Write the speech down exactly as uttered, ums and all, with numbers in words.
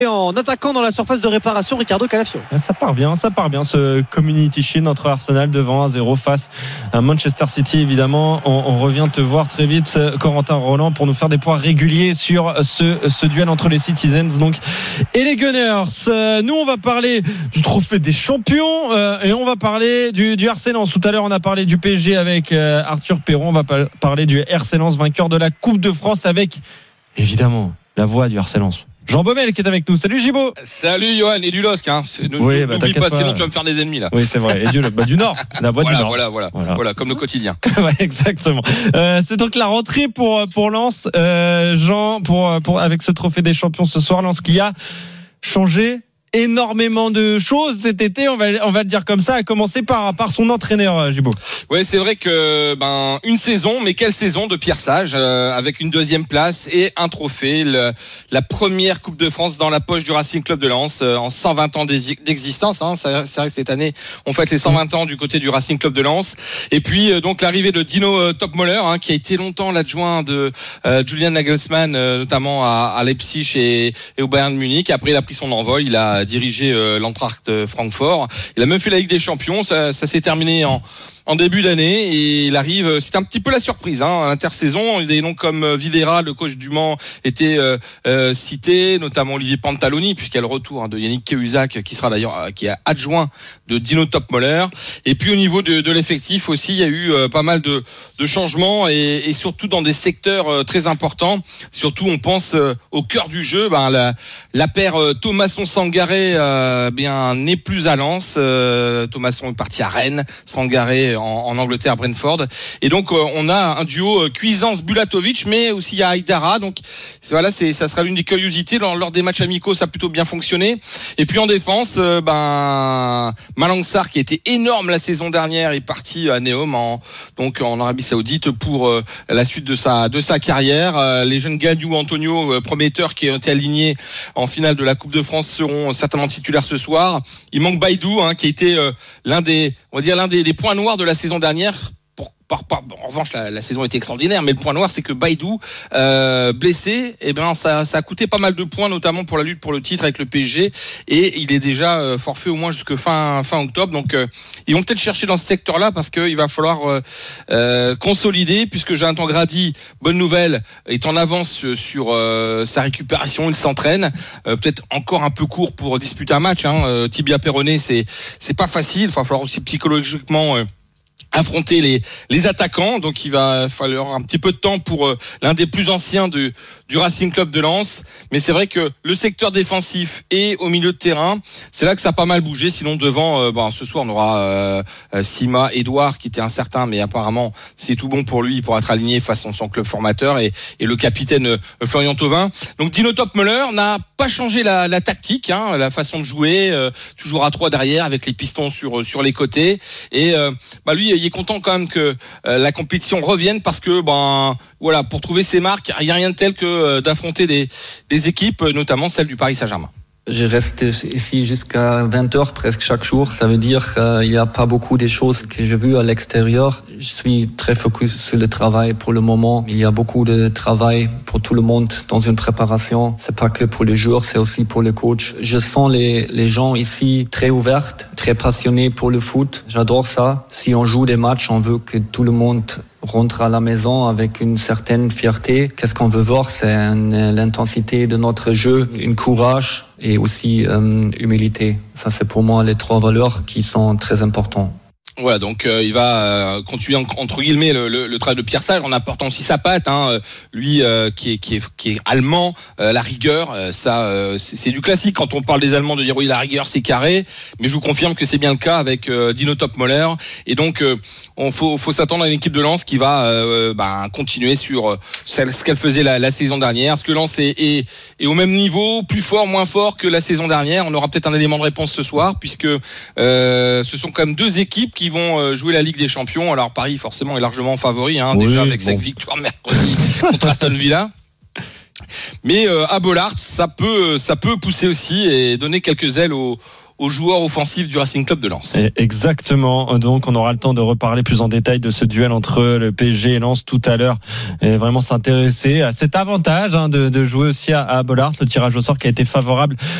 en attaquant dans la surface de réparation Ricardo Calafio. Ça part bien, ça part bien ce Community Shield entre Arsenal devant un zéro face à Manchester City. Évidemment, on, on revient te voir très vite, Corentin Roland, pour nous faire des points réguliers sur ce, ce duel entre les Citizens donc et les Gunners. Nous, on va parler du trophée des champions euh, et on va parler du, du R C Lens. Tout à l'heure, on a parlé du P S G avec euh, Arthur Perron. On va pa- parler du R C Lens, vainqueur de la Coupe de France, avec évidemment la voix du R C Lens. Jean Baumel qui est avec nous. Salut Gibo. Salut Johan et du LOSC. Hein. Ne, oui, bah, n'oublie pas, pas, sinon tu vas me faire des ennemis là. Oui, c'est vrai. Et du, bah, du Nord. La voix voilà, du Nord. Voilà, voilà, voilà, voilà, comme le quotidien. Ouais, exactement. Euh, c'est donc la rentrée pour pour Lens, euh, Jean, pour pour avec ce trophée des champions ce soir. Lens qui a changé énormément de choses cet été, on va on va le dire comme ça, à commencer par par son entraîneur Gibo. Ouais, c'est vrai que ben une saison, mais quelle saison de Pierre Sage, euh, avec une deuxième place et un trophée, le, la première Coupe de France dans la poche du Racing Club de Lens euh, en cent vingt ans d'existence. Hein, c'est, c'est vrai que cette année, on fête les cent vingt ans du côté du Racing Club de Lens. Et puis euh, donc l'arrivée de Dino euh, Topmöller, hein, qui a été longtemps l'adjoint de euh, Julian Nagelsmann, euh, notamment à, à Leipzig et, et au Bayern de Munich. Après, il a pris son envol, il a dirigé euh, l'Eintracht Francfort. Il a même fait la Ligue des Champions. Ça, ça s'est terminé en en début d'année et il arrive, c'est un petit peu la surprise hein, à l'intersaison. Des noms comme Videra, le coach du Mans, était euh, euh, cité, notamment Olivier Pantaloni, puisqu'il y a le retour hein, de Yannick Cahuzac, qui sera d'ailleurs euh, qui est adjoint de Dino Topmöller. Et puis au niveau de, de l'effectif aussi, il y a eu euh, pas mal de, de changements et, et surtout dans des secteurs euh, très importants. Surtout, on pense euh, au cœur du jeu. Ben, la, la paire euh, Thomasson-Sangaré euh, bien n'est plus à Lens. Euh, Thomasson est parti à Rennes, Sangaré En, en Angleterre, Brentford, et donc euh, on a un duo euh, Cuisance-Bulatovic, mais aussi il y a Aïdara, donc c'est, voilà, c'est, ça sera l'une des curiosités lors, lors des matchs amicaux, ça a plutôt bien fonctionné. Et puis en défense, euh, ben Malang Sarr, qui était énorme la saison dernière, est parti à Neom en, donc en Arabie Saoudite pour euh, la suite de sa de sa carrière. Euh, les jeunes Gagnou, Antonio, euh, prometteurs, qui ont été alignés en finale de la Coupe de France, seront certainement titulaires ce soir. Il manque Baïdou, hein, qui a été euh, l'un des on va dire l'un des, des points noirs de la saison dernière. Pour, par, par, en revanche, la, la saison était extraordinaire, mais le point noir, c'est que Baïdou, euh, blessé, eh ben, ça, ça a coûté pas mal de points, notamment pour la lutte pour le titre avec le P S G, et il est déjà euh, forfait au moins jusque fin, fin octobre. Donc, euh, ils vont peut-être chercher dans ce secteur-là, parce qu'il va falloir euh, euh, consolider, puisque Jonathan Grady, bonne nouvelle, est en avance sur euh, sa récupération, il s'entraîne, euh, peut-être encore un peu court pour disputer un match. Hein. Euh, tibia péroné, c'est c'est pas facile, il va falloir aussi psychologiquement euh, affronter les les attaquants, donc il va falloir un petit peu de temps pour euh, l'un des plus anciens de, du Racing Club de Lens. Mais c'est vrai que le secteur défensif et au milieu de terrain, c'est là que ça a pas mal bougé. Sinon devant, euh, bon, ce soir on aura euh, Sima, Edouard, qui était incertain, mais apparemment c'est tout bon pour lui pour être aligné face à son club formateur, et, et le capitaine euh, Florian Thauvin. Donc Dino Topmöller n'a pas changé la, la tactique, hein, la façon de jouer, euh, toujours à trois derrière avec les pistons sur sur les côtés, et euh, bah lui il est content quand même que euh, la compétition revienne, parce que ben voilà, pour trouver ses marques, il n'y a rien de tel que euh, d'affronter des, des équipes, notamment celle du Paris Saint-Germain. Je reste ici jusqu'à vingt heures presque chaque jour. Ça veut dire qu'il n'y a pas beaucoup de choses que j'ai vues à l'extérieur. Je suis très focus sur le travail pour le moment. Il y a beaucoup de travail pour tout le monde dans une préparation. C'est pas que pour les joueurs, c'est aussi pour les coachs. Je sens les, les gens ici très ouverts, très passionnés pour le foot. J'adore ça. Si on joue des matchs, on veut que tout le monde rentre à la maison avec une certaine fierté. Qu'est-ce qu'on veut voir, c'est une, l'intensité de notre jeu, une courage et aussi euh, humilité. Ça, c'est pour moi les trois valeurs qui sont très importantes. Voilà, donc euh, il va euh, continuer en, entre guillemets le, le, le travail de Pierre Sage en apportant aussi sa patte. Hein, lui euh, qui est qui est qui est allemand, euh, la rigueur, euh, ça euh, c'est, c'est du classique quand on parle des Allemands de dire oui la rigueur c'est carré, mais je vous confirme que c'est bien le cas avec euh, Dino Topmöller. Et donc euh, on faut faut s'attendre à une équipe de Lens qui va euh, bah, continuer sur celle, ce qu'elle faisait la, la saison dernière. Est-ce que Lens est, est est au même niveau, plus fort, moins fort que la saison dernière? On aura peut-être un élément de réponse ce soir, puisque euh, ce sont quand même deux équipes qui vont jouer la Ligue des Champions. Alors Paris forcément est largement favori, hein, oui, déjà avec bon. cette victoire mercredi contre Aston Villa. Mais euh, à Bollaert, ça peut, ça peut pousser aussi et donner quelques ailes aux, aux joueurs offensifs du Racing Club de Lens. Exactement. Donc, on aura le temps de reparler plus en détail de ce duel entre le P S G et Lens tout à l'heure. Et vraiment s'intéresser à cet avantage hein, de, de jouer aussi à, à Bollaert. Le tirage au sort qui a été favorable